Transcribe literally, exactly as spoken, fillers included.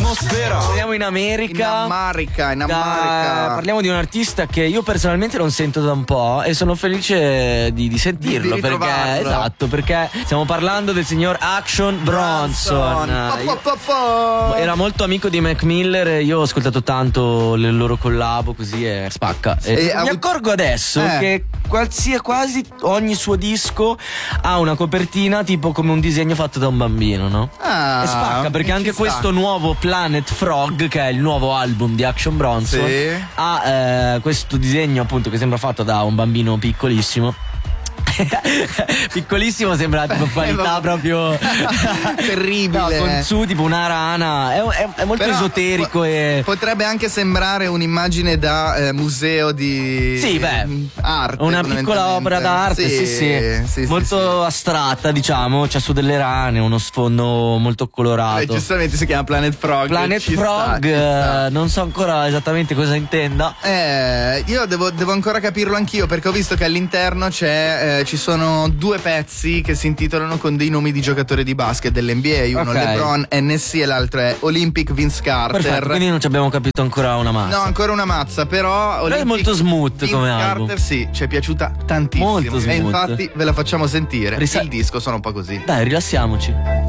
Atmosfera. Siamo in America. In America, in Da- America. Parliamo di un artista che io personalmente non sento da un po' e sono felice di, di sentirlo, Di- di perché ritrovarlo. esatto, perché stiamo parlando del signor Action Bronson. Po, Io- po, po, po. Era molto amico di Mac Miller e io ho ascoltato tanto le loro collabo così e spacca. E E mi ha avuto- accorgo adesso Eh. che qualsiasi, quasi ogni suo disco ha una copertina tipo come un disegno fatto da un bambino, no? Ah, e spacca perché ci anche sta. questo nuovo Planet Frog, che è il nuovo album di Action Bronson, Sì. ha eh, questo disegno appunto che sembra fatto da un bambino piccolissimo. Piccolissimo, sembra tipo qualità Eh, proprio terribile. No, con su tipo una rana. È, è- è molto Però, esoterico po- e potrebbe anche sembrare un'immagine da eh, museo di sì, beh, arte, una piccola fondamentalmente. opera d'arte, sì, sì, sì, molto sì. astratta, diciamo. C'ha su delle rane, uno sfondo molto Eh, colorato. giustamente si chiama Planet Frog. Planet ci sta, Frog, ci sta. eh, non so ancora esattamente cosa intenda. Eh, io devo, devo ancora capirlo anch'io, perché ho visto che all'interno c'è, eh, ci sono due pezzi che si intitolano con dei nomi di giocatori di basket dell'N B A, uno Ok. LeBron N S e l'altro è Olympic Vince Carter. Perfetto, quindi non ci abbiamo capito ancora una mazza. No, ancora una mazza, però Olympic è molto smooth Vince come Carter album. sì, ci è piaciuta tantissimo. Molto E smooth. infatti ve la facciamo sentire. Risa- Il disco sono un po' così. Dai, rilassiamoci.